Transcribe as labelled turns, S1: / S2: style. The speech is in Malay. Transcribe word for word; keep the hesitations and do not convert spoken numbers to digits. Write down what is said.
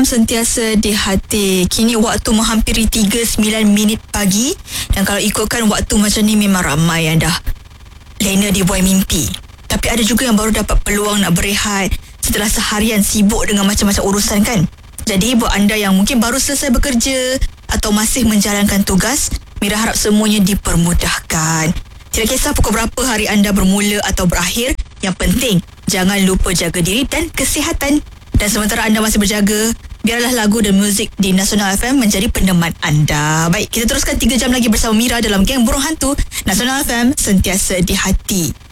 S1: Sentiasa di hati. Kini waktu menghampiri tiga sembilan minit pagi. Dan kalau ikutkan waktu macam ni, memang ramai yang dah lena dibuai mimpi. Tapi ada juga yang baru dapat peluang nak berehat setelah seharian sibuk dengan macam-macam urusan kan. Jadi buat anda yang mungkin baru selesai bekerja atau masih menjalankan tugas, Mira harap semuanya dipermudahkan. Tidak kisah pukul berapa hari anda bermula atau berakhir, yang penting jangan lupa jaga diri dan kesihatan. Dan sementara anda masih berjaga, biarlah lagu dan muzik di Nasional F M menjadi peneman anda. Baik, kita teruskan tiga jam lagi bersama Mira dalam Geng Burung Hantu. Nasional F M, sentiasa di hati.